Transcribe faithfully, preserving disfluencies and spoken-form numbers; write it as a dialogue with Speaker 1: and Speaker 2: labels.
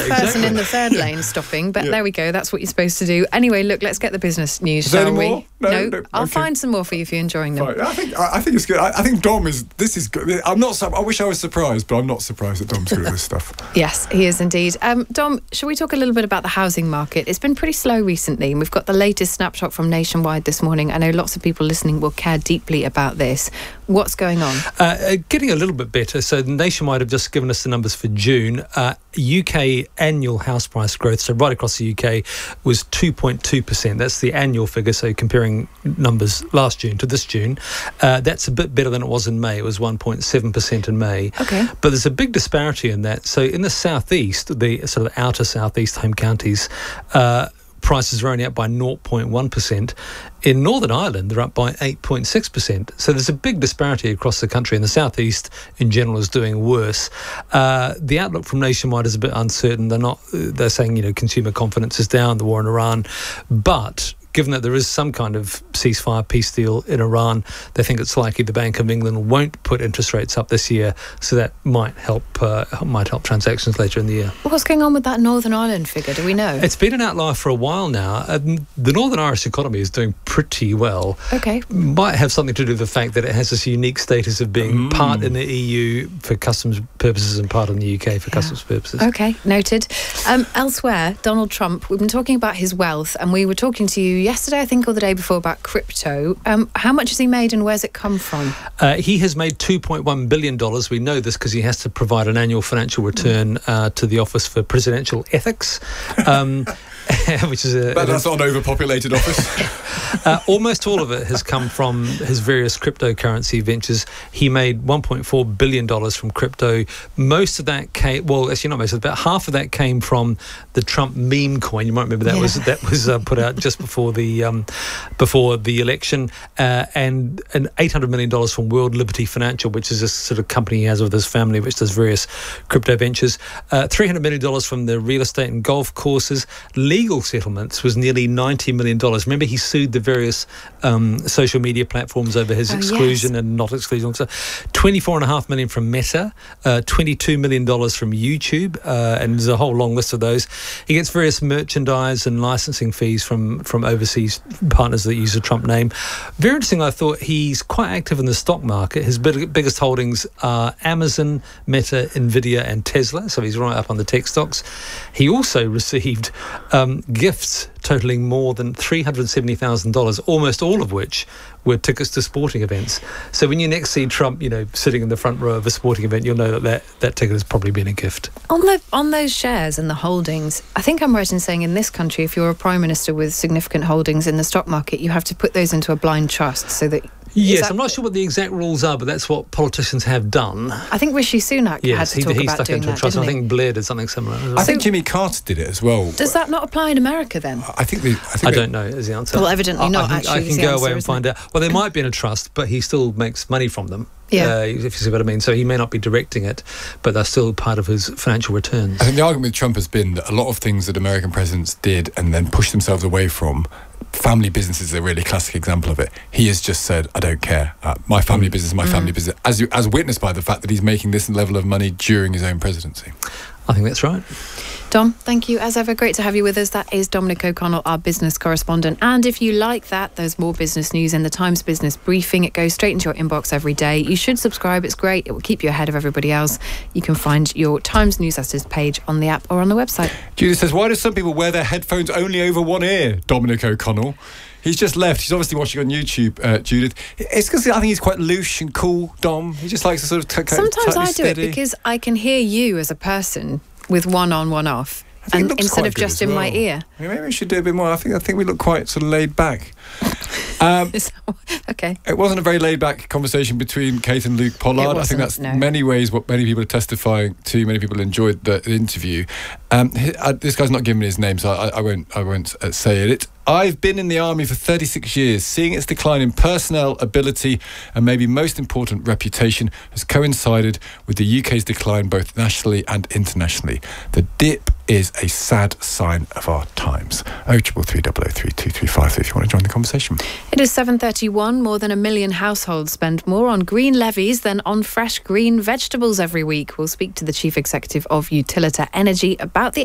Speaker 1: person
Speaker 2: exactly.
Speaker 1: in the third lane stopping, but
Speaker 2: Yeah.
Speaker 1: there we go. That's what you're supposed to do. Anyway, look, let's get the business news,
Speaker 2: Is there
Speaker 1: shall
Speaker 2: any
Speaker 1: we?
Speaker 2: more? No, no,
Speaker 1: I'll
Speaker 2: okay.
Speaker 1: find some more for you if you're enjoying them.
Speaker 2: Right. I think I, I think it's good. I, I think Dom is. This is good. I'm not. su- I wish I was surprised, but I'm not surprised that Dom's good at this stuff.
Speaker 1: Yes, he is indeed. Um, Dom, shall we talk a little bit about the housing market? It's been pretty slow recently, and we've got the latest snapshot from Nationwide this morning. I know lots of people listening will care deeply about this. What's going on?
Speaker 3: Uh, getting a little bit better. So Nationwide have just given us the numbers for June. Uh, U K annual house price growth, so right across the U K, was two point two percent. That's the annual figure, so comparing numbers last June to this June. Uh, that's a bit better than it was in May. It was one point seven percent in May.
Speaker 1: Okay.
Speaker 3: But there's a big disparity in that. So in the southeast, the sort of outer southeast home counties, uh, prices are only up by zero point one percent. In Northern Ireland, they're up by eight point six percent. So there's a big disparity across the country, and the southeast in general is doing worse. Uh, the outlook from Nationwide is a bit uncertain. They're not. They're saying, you know, consumer confidence is down, the war in Iran, but given that there is some kind of ceasefire peace deal in Iran, they think it's likely the Bank of England won't put interest rates up this year, so that might help uh, might help transactions later in the year.
Speaker 1: What's going on with that Northern Ireland figure? Do we know?
Speaker 3: It's been an outlier for a while now. Um, the Northern Irish economy is doing pretty well.
Speaker 1: Okay.
Speaker 3: Might have something to do with the fact that it has this unique status of being
Speaker 2: Mm.
Speaker 3: part in the E U for customs purposes and part in the U K for customs purposes.
Speaker 1: Okay, noted. Um, elsewhere, Donald Trump, we've been talking about his wealth, and we were talking to you yesterday, I think, or the day before, about crypto. Um, how much has he made and where's it come from?
Speaker 3: Uh, he has made two point one billion dollars. We know this because he has to provide an annual financial return uh, to the Office for Presidential Ethics. Um, which is a...
Speaker 2: But that's not an overpopulated office.
Speaker 3: Uh, almost all of it has come from his various cryptocurrency ventures. He made one point four billion dollars from crypto. Most of that came, well, actually not most of it, about half of that came from the Trump meme coin. You might remember that
Speaker 1: Yeah.
Speaker 3: was that was uh, put out just before the um, before the election, uh, and and eight hundred million dollars from World Liberty Financial, which is a sort of company he has with his family, which does various crypto ventures. Uh, three hundred million dollars from the real estate and golf courses. Legal settlements was nearly ninety million dollars. Remember, he sued the various um, social media platforms over his
Speaker 1: Oh,
Speaker 3: exclusion
Speaker 1: yes.
Speaker 3: and not exclusion. So twenty-four point five million dollars from Meta, uh, twenty-two million dollars from YouTube, uh, and there's a whole long list of those. He gets various merchandise and licensing fees from, from overseas partners that use the Trump name. Very interesting, I thought he's quite active in the stock market. His big, biggest holdings are Amazon, Meta, Nvidia, and Tesla, so he's right up on the tech stocks. He also received um, gifts totaling more than three hundred seventy thousand dollars, almost all of which were tickets to sporting events. So when you next see Trump, you know, sitting in the front row of a sporting event, you'll know that that, that ticket has probably been a gift.
Speaker 1: On the on those shares and the holdings, I think I'm right in saying in this country, if you're a prime minister with significant holdings in the stock market, you have to put those into a blind trust so that...
Speaker 3: Yes,
Speaker 1: that-
Speaker 3: I'm not sure what the exact rules are, but that's what politicians have done.
Speaker 1: I think Rishi Sunak
Speaker 3: Yes,
Speaker 1: had
Speaker 3: he,
Speaker 1: to talk
Speaker 3: he
Speaker 1: about
Speaker 3: stuck
Speaker 1: doing
Speaker 3: into a
Speaker 1: that,
Speaker 3: trust.
Speaker 1: didn't
Speaker 3: I
Speaker 1: he?
Speaker 3: think Blair did something similar as well.
Speaker 2: I think Jimmy Carter did it as well.
Speaker 1: Does that not apply in America then?
Speaker 2: I think the. I, think
Speaker 3: I
Speaker 2: they-
Speaker 3: don't know is the answer.
Speaker 1: Well, evidently
Speaker 3: I-
Speaker 1: not,
Speaker 3: I can,
Speaker 1: actually,
Speaker 3: I
Speaker 1: is
Speaker 3: can
Speaker 1: the
Speaker 3: go
Speaker 1: answer,
Speaker 3: away and
Speaker 1: isn't
Speaker 3: find
Speaker 1: it?
Speaker 3: out. Well, there might be in a trust, but he still makes money from them.
Speaker 1: Yeah.
Speaker 3: Uh, if you see what I mean. So he may not be directing it, but they're still part of his financial returns.
Speaker 2: I think the argument with Trump has been that a lot of things that American presidents did and then pushed themselves away from, family business is a really classic example of it. He has just said, I don't care. Uh, my family business is my family business, as, you, as witnessed by the fact that he's making this level of money during his own presidency.
Speaker 3: I think that's right.
Speaker 1: Dom, thank you as ever. Great to have you with us. That is Dominic O'Connell, our business correspondent. And if you like that, there's more business news in the Times Business Briefing. It goes straight into your inbox every day. You should subscribe. It's great. It will keep you ahead of everybody else. You can find your Times newsletters page on the app or on the website.
Speaker 2: Judith says, why do some people wear their headphones only over one ear? Dominic O'Connell. He's just left. He's obviously watching on YouTube, uh, Judith. It's because I think he's quite louche and cool, Dom. He just likes to sort of t-
Speaker 1: Sometimes
Speaker 2: tightly
Speaker 1: I do
Speaker 2: steady.
Speaker 1: it because I can hear you as a person with one on, one off.
Speaker 2: I think it
Speaker 1: And
Speaker 2: looks
Speaker 1: instead
Speaker 2: quite
Speaker 1: of
Speaker 2: good
Speaker 1: just
Speaker 2: as
Speaker 1: in my
Speaker 2: well.
Speaker 1: ear.
Speaker 2: Yeah, maybe we should do a bit more. I think I think we look quite sort of laid back. Um,
Speaker 1: Okay.
Speaker 2: It wasn't a very laid-back conversation between Kate and Luke Pollard. I think
Speaker 1: wasn't,
Speaker 2: that's
Speaker 1: no.
Speaker 2: many ways what many people are testifying to. Many people enjoyed the, the interview. Um, he, uh, this guy's not giving me his name, so I, I won't. I won't uh, say it. I've been in the army for thirty-six years. Seeing its decline in personnel, ability, and maybe most important, reputation has coincided with the U K's decline both nationally and internationally. The dip is a sad sign of our times. oh triple three double oh three two three five if you want to join the conversation.
Speaker 1: It is seven thirty-one. More than a million households spend more on green levies than on fresh green vegetables every week. We'll speak to the Chief Executive of Utilita Energy about the